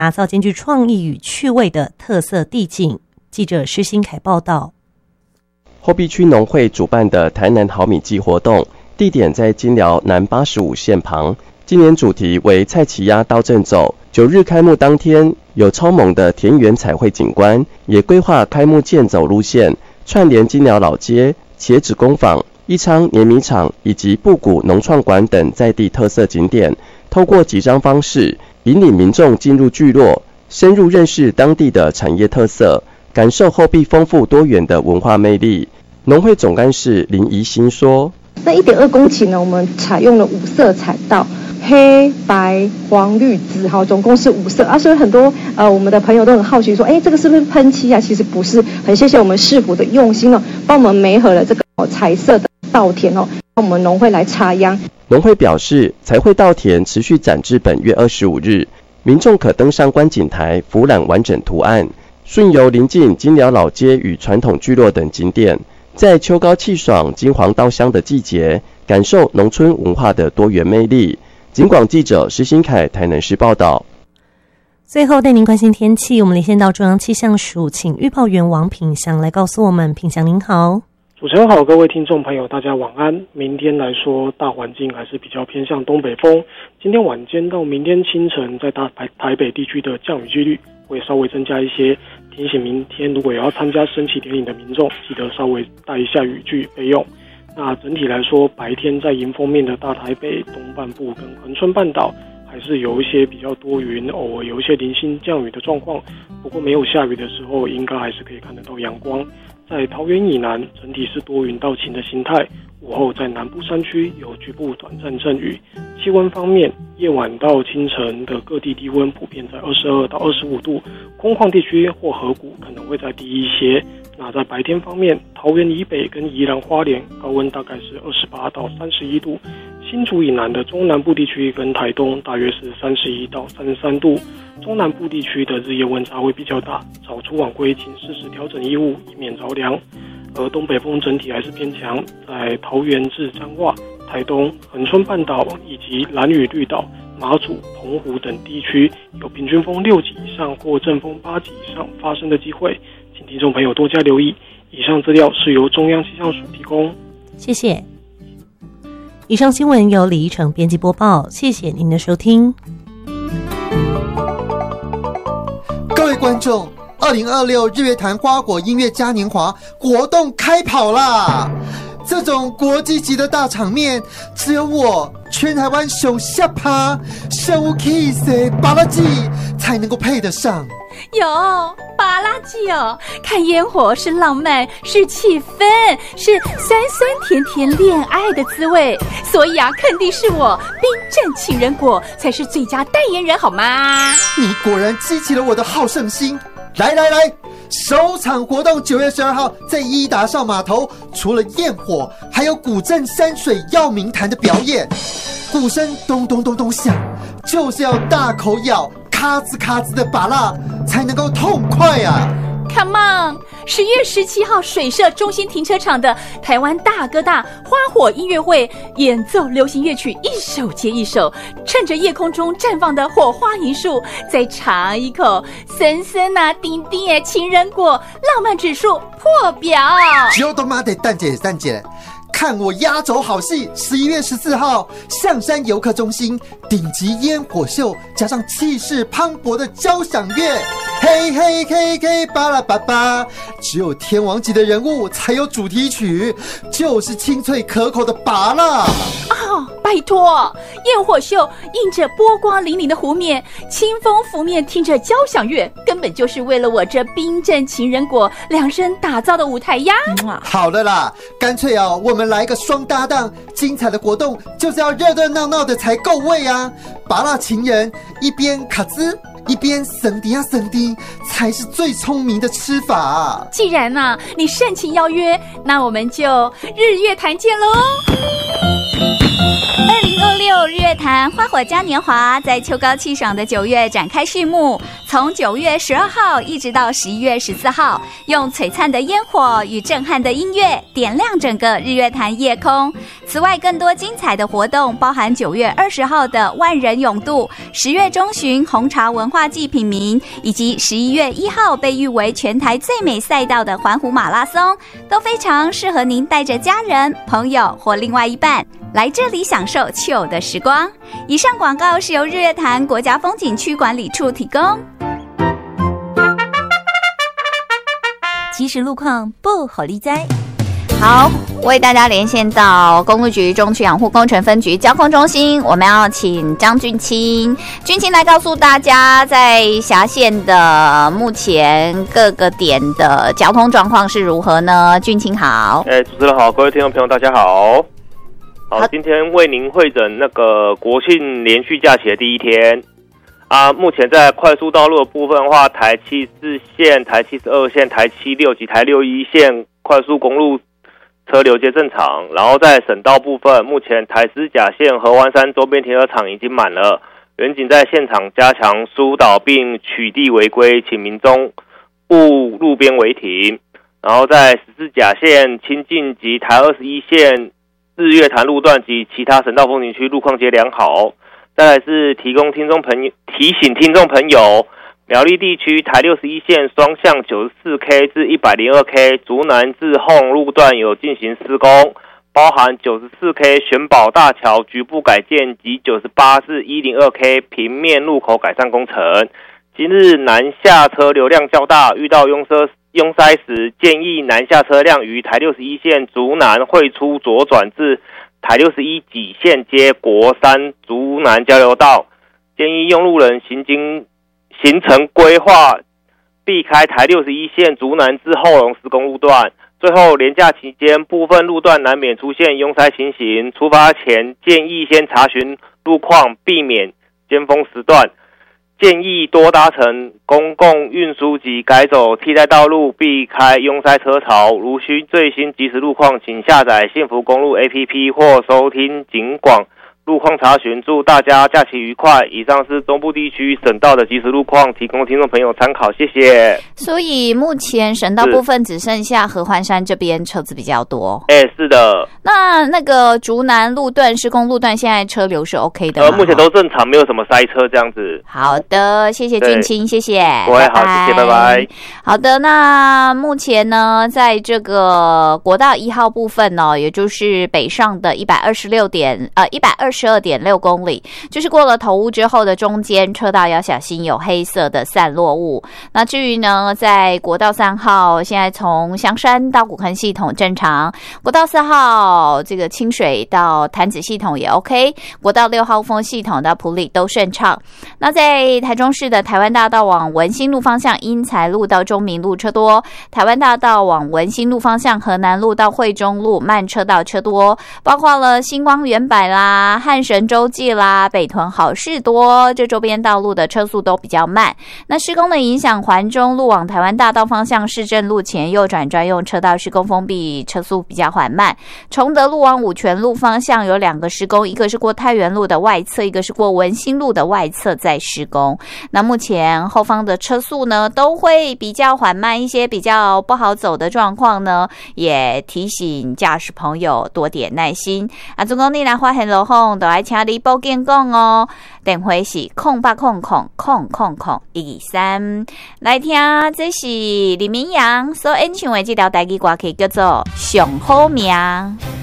打造兼具创意与趣味的特色地景。记者施新凯报道。 后壁区农会主办的台南好米季活动，地点在金寮南85线旁。今年主题为蔡奇亚刀正走。9日开幕当天，有超猛的田园彩绘景观，也规划开幕健走路线，串联金寮老街、茄子工坊、义昌碾米厂以及布谷农创馆等在地特色景点，透过集章方式，引领民众进入聚落，深入认识当地的产业特色，感受后壁丰富多元的文化魅力。农会总干事林怡欣说：“ 那1.2公顷呢，我们采用了5色彩稻。”黑白黄绿紫，总共是5色啊，所以很多我们的朋友都很好奇说，这个是不是喷漆啊？其实不是，很谢谢我们市府的用心哦，帮我们媒合了这个彩色的稻田哦，让我们农会来插秧。 农会表示，彩绘稻田持续展至本月25日，民众可登上观景台俯览完整图案，顺游邻近金寮老街与传统聚落等景点，在秋高气爽、金黄稻香的季节，感受农村文化的多元魅力。警广记者施新凯台南市报道。 最后带您关心天气，我们连线到中央气象署，请预报员王品祥来告诉我们。品祥您好。 主持人好，各位听众朋友大家晚安。明天来说，大环境还是比较偏向东北风，今天晚间到明天清晨，在台北地区的降雨几率会稍微增加一些，提醒明天如果有要参加升旗典礼的民众，记得稍微带一下雨具备用。那整体来说，白天在迎风面的大台北东半部跟恒春半岛还是有一些比较多云，偶尔有一些零星降雨的状况，不过没有下雨的时候，应该还是可以看得到阳光。在桃园以南，整体是多云到晴的形态，午后在南部山区有局部短暂阵雨。气温方面，夜晚到清晨的各地低温普遍在22到25度，空旷地区或河谷可能会再低一些。那在白天方面，桃园以北跟宜兰花莲高温大概是28到31度，新竹以南的中南部地区跟台东大约是31到33度，中南部地区的日夜温差会比较大，早出晚归请适时调整衣物，以免着凉。而东北风整体还是偏强，在桃园至彰化、台东、恒春半岛以及兰屿绿岛、马祖、澎湖等地区有平均风6级以上或阵风8级以上发生的机会，请听众朋友多加留意。以上资料是由中央气象署提供。 谢谢。以上新闻由李依晨编辑播报，谢谢您的收听。 各位观众，2026日月潭花火音乐嘉年华活动开跑啦！这种国际级的大场面，只有我全台湾上下趴、上有气势巴拉季才能够配得上。 有巴拉季哦，看烟火是浪漫，是气氛，是酸酸甜甜恋爱的滋味。所以啊，肯定是我冰镇情人果才是最佳代言人，好吗？ 你果然激起了我的好胜心。来，首场活动9月12号在伊达邵码头，除了焰火，还有古镇山水耀明潭的表演。鼓声咚咚咚咚响，就是要大口咬，咔吱咔吱的拔蜡，才能够痛快啊！ Come on！ 10月17号水社中心停车场的台湾大哥大花火音乐会，演奏流行乐曲一首接一首，趁着夜空中绽放的火花银树，再尝一口森森啊丁丁耶情人果，浪漫指数破表。 就他妈的蛋姐，看我压轴好戏！11月14号，象山游客中心顶级烟火秀，加上气势磅礴的交响乐，嘿嘿嘿嘿巴拉巴巴，只有天王级的人物才有主题曲，就是清脆可口的拔蜡。 哦，拜托，焰火秀映着波光粼粼的湖面，清风拂面，听着交响乐，根本就是为了我这冰镇情人果量身打造的舞台呀！ 好了啦，干脆我们来个双搭档，精彩的活动就是要热热闹闹的才够味啊！拔蜡情人一边卡兹一边省迪啊省迪，才是最聪明的吃法啊！ 既然你盛情邀约，那我们就日月潭见喽！ 2026日月潭花火嘉年华在秋高气爽的9月展开序幕，从9月12号一直到11月14号，用璀璨的烟火与震撼的音乐点亮整个日月潭夜空。此外，更多精彩的活动包含9月20号的万人泳渡，10月中旬红茶文化季品茗，以及11月1号被誉为全台最美赛道的环湖马拉松，都非常适合您带着家人、朋友或另外一半来这里享受秋的时光。以上广告是由日月潭国家风景区管理处提供。 即时路况不好利哉。 好，为大家连线到公路局中区养护工程分局交通中心，我们要请张俊清来告诉大家，在辖县的目前各个点的交通状况是如何呢？俊清好。 主持人好，各位听众朋友大家好。好，今天为您会诊那个国庆连续假期的第一天啊。目前在快速道路的部分的话，台74线、台72线、台76及台61线快速公路车流皆正常。然后在省道部分，目前台师甲线合湾山周边停车场已经满了，员警在现场加强疏导并取缔违规，请民众勿路边违停。然后在14甲线、清境及台21线日月潭路段及其他省道风景区路况皆良好。再来是提醒听众朋友，苗栗地区台61线双向 94K 至 102K 竹南至后路段有进行施工，包含 94K 玄宝大桥局部改建及98至 102K 平面路口改善工程。今日南下车流量较大，遇到拥塞时，建议南下车辆于台61线竹南汇出左转至台61己线接国三竹南交流道，建议用路人行程规划避开台61线竹南至后龙施工路段。最后，连假期间部分路段难免出现拥塞情形，出发前建议先查询路况，避免尖峰时段。建议多搭乘公共运输及改走替代道路，避开拥塞车潮。如需最新即时路况，请下载幸福公路 APP 或收听警广路况查询。祝大家假期愉快。以上是中部地区省道的即时路况，提供听众朋友参考，谢谢。 所以目前省道部分只剩下合欢山这边车子比较多。 是的。 那个竹南路段施工路段现在车流是 OK 的吗？ 目前都正常，没有什么塞车这样子。 好的，谢谢俊清，谢谢。 不会，好，谢谢，拜拜。 好的，那目前呢，在这个国道1号部分呢，也就是北上的122.6公里，就是过了头屋之后的中间车道要小心有黑色的散落物。那至于呢，在国道3号，现在从香山到古坑系统正常，国道4号这个清水到潭子系统也 OK， 国道6号峰系统到埔里都顺畅。那在台中市的台湾大道往文心路方向，英才路到中明路车多，台湾大道往文心路方向，河南路到惠中路慢车道车多，包括了星光远百啦、汉神洲际啦、北屯好事多，这周边道路的车速都比较慢。那施工的影响，环中路往台湾大道方向市政路前右转专用车道施工封闭，车速比较缓慢。崇德路往五权路方向有2个施工，一个是过太原路的外侧，一个是过文心路的外侧在施工。那目前后方的车速呢都会比较缓慢一些，比较不好走的状况呢，也提醒驾驶朋友多点耐心。总共你来发现路况，就要请你报警讲哦。电话是0800000123。来听，这是李明阳所演唱的这条台语歌曲，叫做《上好命》。